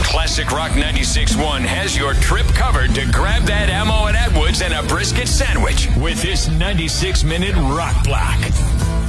Classic Rock 96.1 has your trip covered to grab that ammo at Atwood's and a brisket sandwich with this 96-minute Rock Block.